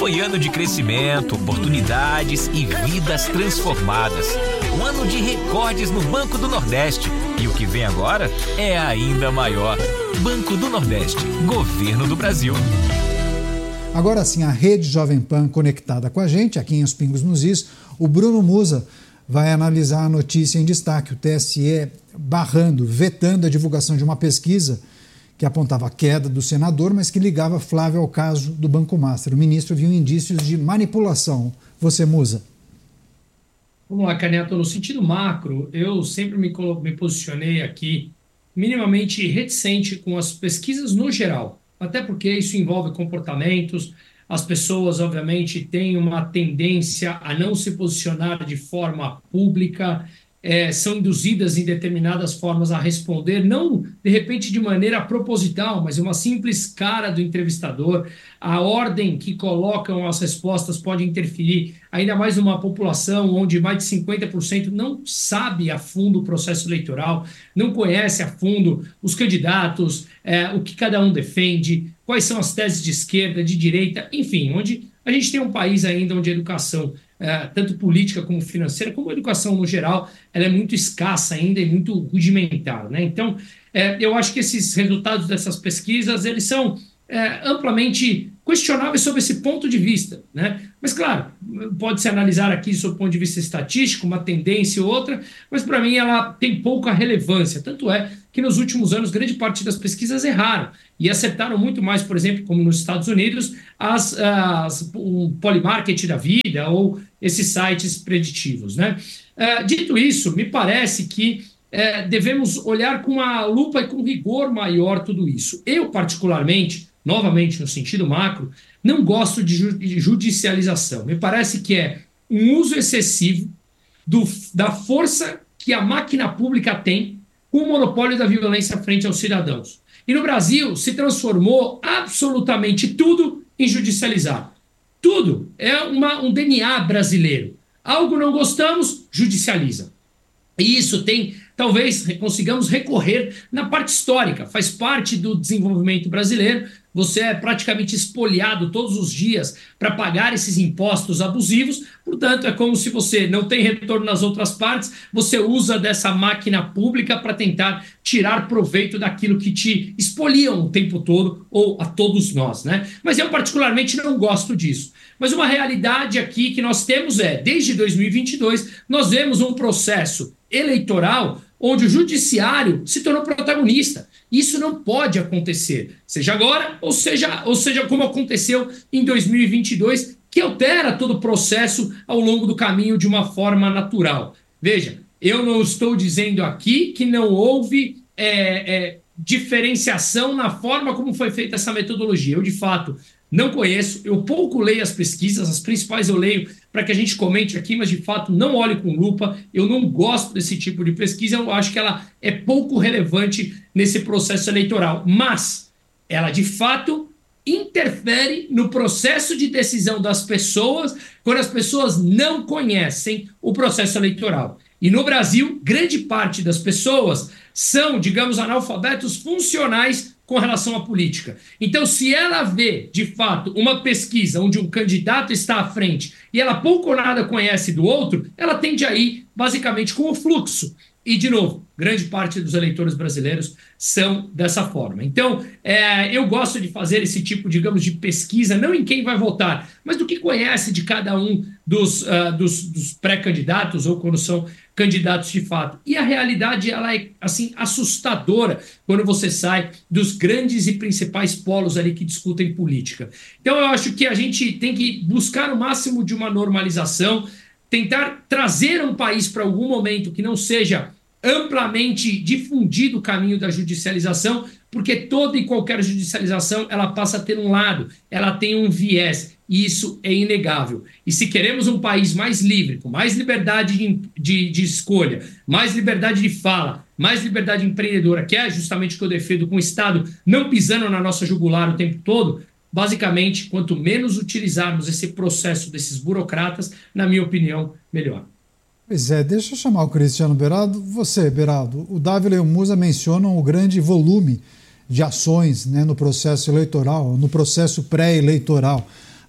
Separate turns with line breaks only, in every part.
Foi ano de crescimento, oportunidades e vidas transformadas. Um ano de recordes no Banco do Nordeste. E o que vem agora é ainda maior. Banco do Nordeste, Governo do Brasil.
Agora sim, a Rede Jovem Pan conectada com a gente, aqui em Os Pingos nos Is, o Bruno Musa vai analisar a notícia em destaque. O TSE vetando a divulgação de uma pesquisa que apontava a queda do senador, mas que ligava Flávio ao caso do Banco Master. O ministro viu indícios de manipulação. Você, Musa?
Vamos lá, Caneto. No sentido macro, eu sempre me posicionei aqui minimamente reticente com as pesquisas no geral. Até porque isso envolve comportamentos, as pessoas, obviamente, têm uma tendência a não se posicionar de forma pública, são induzidas em determinadas formas a responder, não, de repente, de maneira proposital, mas uma simples cara do entrevistador. A ordem que colocam as respostas pode interferir, ainda mais numa população onde mais de 50% não sabe a fundo o processo eleitoral, não conhece a fundo os candidatos, o que cada um defende, quais são as teses de esquerda, de direita, enfim, onde a gente tem um país ainda onde a educação, tanto política como financeira, como a educação no geral, ela é muito escassa ainda e muito rudimentar, né? Então, eu acho que esses resultados dessas pesquisas, eles são amplamente questionáveis sob esse ponto de vista, né? Mas, claro, pode-se analisar aqui sob o ponto de vista estatístico, uma tendência ou outra, mas, para mim, ela tem pouca relevância. Tanto é que, nos últimos anos, grande parte das pesquisas erraram e acertaram muito mais, por exemplo, como nos Estados Unidos, o Polymarket da vida ou esses sites preditivos, né? Dito isso, me parece que devemos olhar com uma lupa e com rigor maior tudo isso. Eu, particularmente, novamente no sentido macro, não gosto de judicialização. Me parece que é um uso excessivo da força que a máquina pública tem com o monopólio da violência frente aos cidadãos. E no Brasil se transformou absolutamente tudo em judicializar. Tudo é um DNA brasileiro. Algo não gostamos, judicializa. E isso talvez consigamos recorrer na parte histórica, faz parte do desenvolvimento brasileiro. Você é praticamente espoliado todos os dias para pagar esses impostos abusivos, portanto, é como se você não tem retorno nas outras partes, você usa dessa máquina pública para tentar tirar proveito daquilo que te espoliam o tempo todo, ou a todos nós, né? Mas eu particularmente não gosto disso. Mas uma realidade aqui que nós temos desde 2022, nós vemos um processo eleitoral onde o judiciário se tornou protagonista. Isso não pode acontecer, seja agora ou seja como aconteceu em 2022, que altera todo o processo ao longo do caminho de uma forma natural. Veja, eu não estou dizendo aqui que não houve diferenciação na forma como foi feita essa metodologia. Eu, de fato, não conheço, eu pouco leio as pesquisas, as principais eu leio para que a gente comente aqui, mas de fato não olho com lupa, eu não gosto desse tipo de pesquisa, eu acho que ela é pouco relevante nesse processo eleitoral, mas ela de fato interfere no processo de decisão das pessoas quando as pessoas não conhecem o processo eleitoral. E no Brasil, grande parte das pessoas são, digamos, analfabetos funcionais com relação à política. Então, se ela vê, de fato, uma pesquisa onde um candidato está à frente e ela pouco ou nada conhece do outro, ela tende a ir, basicamente, com o fluxo. E, de novo, grande parte dos eleitores brasileiros são dessa forma. Então, eu gosto de fazer esse tipo, digamos, de pesquisa, não em quem vai votar, mas do que conhece de cada um dos pré-candidatos ou quando são candidatos de fato. E a realidade, ela é, assim, assustadora quando você sai dos grandes e principais polos ali que discutem política. Então, eu acho que a gente tem que buscar o máximo de uma normalização, tentar trazer um país para algum momento que não seja amplamente difundido o caminho da judicialização, porque toda e qualquer judicialização ela passa a ter um lado, ela tem um viés, e isso é inegável. E se queremos um país mais livre, com mais liberdade de escolha, mais liberdade de fala, mais liberdade empreendedora, que é justamente o que eu defendo, com o Estado não pisando na nossa jugular o tempo todo, basicamente, quanto menos utilizarmos esse processo desses burocratas, na minha opinião, melhor.
Pois é, deixa eu chamar o Cristiano Beraldo. Você, Beraldo, o Dávila e o Musa mencionam o grande volume de ações, né, no processo eleitoral, no processo pré-eleitoral.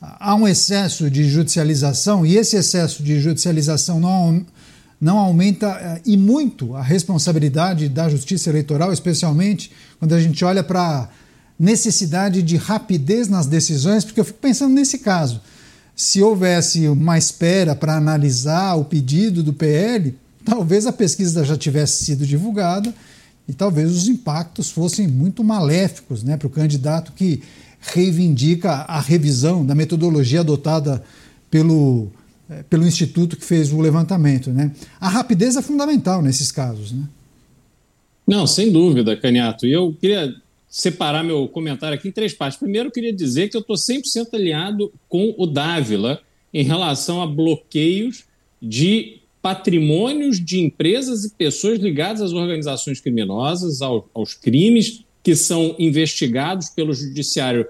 há um excesso de judicialização e esse excesso de judicialização não aumenta e muito a responsabilidade da Justiça Eleitoral, especialmente quando a gente olha para a necessidade de rapidez nas decisões, porque eu fico pensando nesse caso. Se houvesse uma espera para analisar o pedido do PL, talvez a pesquisa já tivesse sido divulgada e talvez os impactos fossem muito maléficos, né, para o candidato que reivindica a revisão da metodologia adotada pelo instituto que fez o levantamento, né? A rapidez é fundamental nesses casos, né?
Não, sem dúvida, Caniato. E eu queria separar meu comentário aqui em 3 partes. Primeiro, eu queria dizer que eu estou 100% alinhado com o Dávila em relação a bloqueios de patrimônios de empresas e pessoas ligadas às organizações criminosas, aos crimes que são investigados pelo judiciário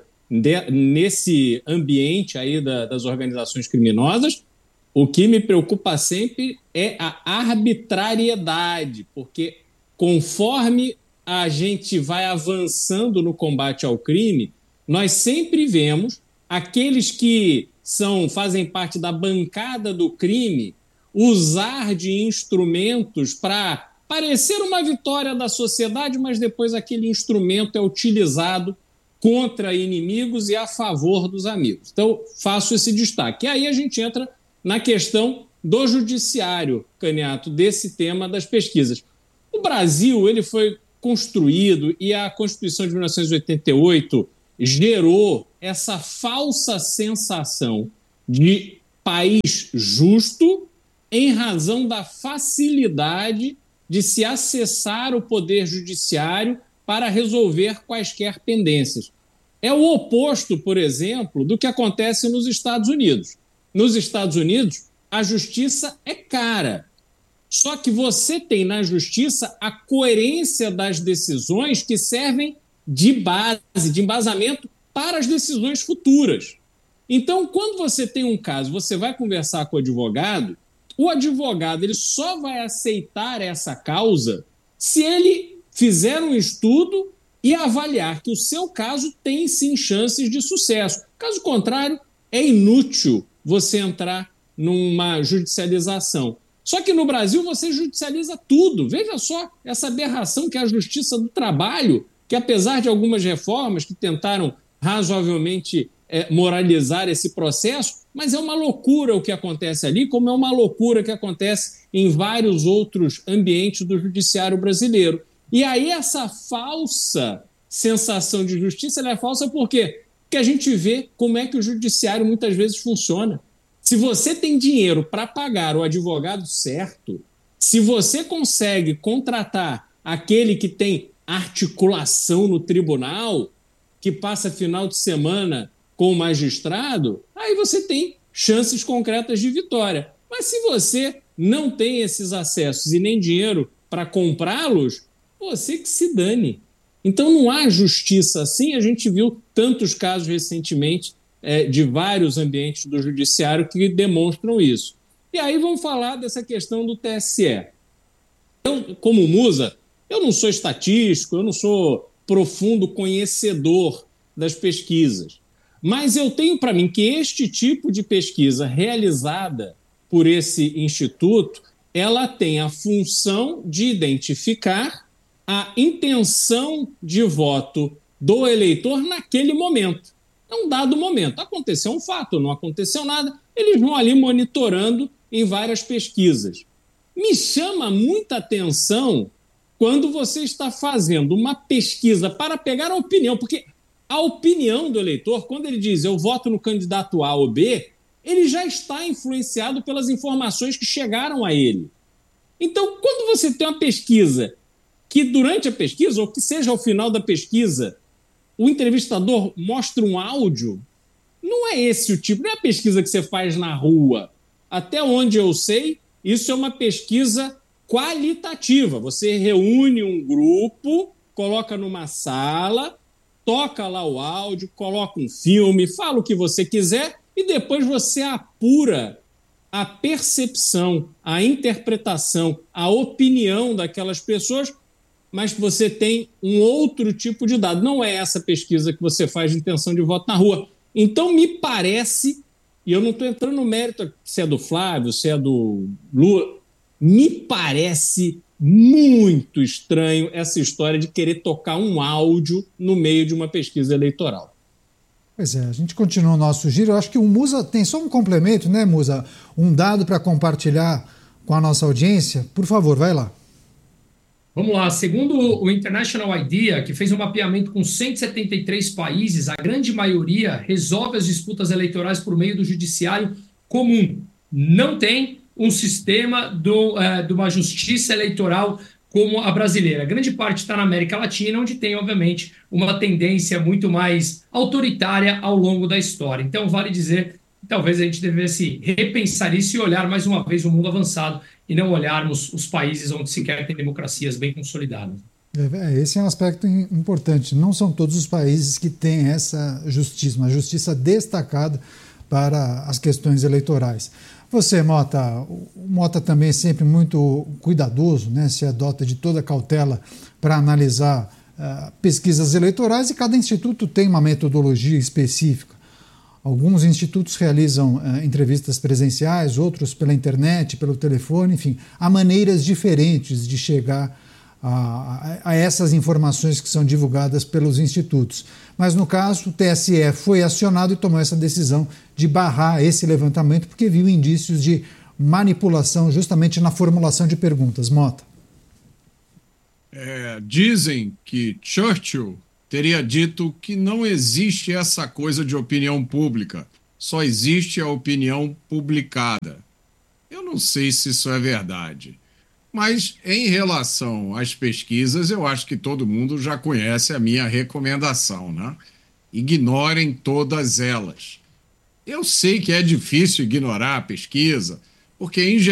nesse ambiente aí das organizações criminosas. O que me preocupa sempre é a arbitrariedade, porque conforme a gente vai avançando no combate ao crime, nós sempre vemos aqueles que fazem parte da bancada do crime usar de instrumentos para parecer uma vitória da sociedade, mas depois aquele instrumento é utilizado contra inimigos e a favor dos amigos. Então, faço esse destaque. E aí a gente entra na questão do judiciário, Caniato, desse tema das pesquisas. O Brasil ele foi construído e a Constituição de 1988 gerou essa falsa sensação de país justo em razão da facilidade de se acessar o poder judiciário para resolver quaisquer pendências. É o oposto, por exemplo, do que acontece nos Estados Unidos. Nos Estados Unidos, a justiça é cara. Só que você tem na justiça a coerência das decisões que servem de base, de embasamento para as decisões futuras. Então, quando você tem um caso, você vai conversar com o advogado ele só vai aceitar essa causa se ele fizer um estudo e avaliar que o seu caso tem sim chances de sucesso. Caso contrário, é inútil você entrar numa judicialização. Só que no Brasil você judicializa tudo. Veja só essa aberração que é a Justiça do Trabalho, que apesar de algumas reformas que tentaram razoavelmente moralizar esse processo, mas é uma loucura o que acontece ali, como é uma loucura que acontece em vários outros ambientes do judiciário brasileiro. E aí essa falsa sensação de justiça ela é falsa por quê? Porque a gente vê como é que o judiciário muitas vezes funciona. Se você tem dinheiro para pagar o advogado certo, se você consegue contratar aquele que tem articulação no tribunal, que passa final de semana com o magistrado, aí você tem chances concretas de vitória. Mas se você não tem esses acessos e nem dinheiro para comprá-los, você que se dane. Então não há justiça assim. A gente viu tantos casos recentemente de vários ambientes do judiciário que demonstram isso. E aí vamos falar dessa questão do TSE. Eu, como Musa, eu não sou estatístico, eu não sou profundo conhecedor das pesquisas, mas eu tenho para mim que este tipo de pesquisa realizada por esse instituto, ela tem a função de identificar a intenção de voto do eleitor naquele momento. Num dado momento. Aconteceu um fato, não aconteceu nada, eles vão ali monitorando em várias pesquisas. Me chama muita atenção quando você está fazendo uma pesquisa para pegar a opinião, porque a opinião do eleitor, quando ele diz eu voto no candidato A ou B, ele já está influenciado pelas informações que chegaram a ele. Então, quando você tem uma pesquisa que durante a pesquisa, ou que seja ao final da pesquisa, o entrevistador mostra um áudio, não é esse o tipo, não é a pesquisa que você faz na rua. Até onde eu sei, isso é uma pesquisa qualitativa. Você reúne um grupo, coloca numa sala, toca lá o áudio, coloca um filme, fala o que você quiser e depois você apura a percepção, a interpretação, a opinião daquelas pessoas, mas você tem um outro tipo de dado. Não é essa pesquisa que você faz de intenção de voto na rua. Então, me parece, e eu não estou entrando no mérito se é do Flávio, se é do Lula, me parece muito estranho essa história de querer tocar um áudio no meio de uma pesquisa eleitoral.
Pois é, a gente continua o nosso giro. Eu acho que o Musa tem só um complemento, né, Musa? Um dado para compartilhar com a nossa audiência. Por favor, vai lá.
Vamos lá, segundo o International IDEA, que fez um mapeamento com 173 países, a grande maioria resolve as disputas eleitorais por meio do judiciário comum. Não tem um sistema de uma justiça eleitoral como a brasileira. A grande parte está na América Latina, onde tem, obviamente, uma tendência muito mais autoritária ao longo da história. Então, vale dizer que talvez a gente devesse repensar isso e olhar mais uma vez o mundo avançado e não olharmos os países onde sequer tem democracias bem consolidadas.
Esse é um aspecto importante. Não são todos os países que têm essa justiça, uma justiça destacada para as questões eleitorais. Você, Mota, o Mota também é sempre muito cuidadoso, né? Se adota de toda cautela para analisar pesquisas eleitorais e cada instituto tem uma metodologia específica. Alguns institutos realizam entrevistas presenciais, outros pela internet, pelo telefone, enfim, há maneiras diferentes de chegar a essas informações que são divulgadas pelos institutos. Mas, no caso, o TSE foi acionado e tomou essa decisão de barrar esse levantamento porque viu indícios de manipulação justamente na formulação de perguntas. Mota.
Dizem que Churchill teria dito que não existe essa coisa de opinião pública, só existe a opinião publicada. Eu não sei se isso é verdade. Mas, em relação às pesquisas, eu acho que todo mundo já conhece a minha recomendação, né? Ignorem todas elas. Eu sei que é difícil ignorar a pesquisa, porque, em